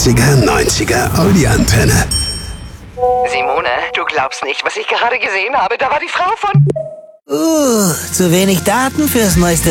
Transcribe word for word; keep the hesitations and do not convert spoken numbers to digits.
achtziger, neunziger Audi-Antenne. Simone, du glaubst nicht, was ich gerade gesehen habe. Da war die Frau von... Uh, zu wenig Daten fürs neueste